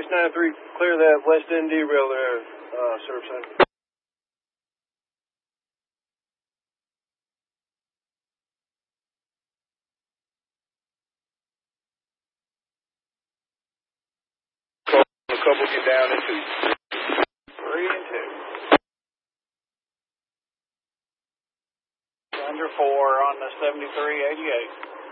Race 93, clear that west end derail there, Surf Center. A couple get down in 2. 3 and 2. Under 4 on the 7388.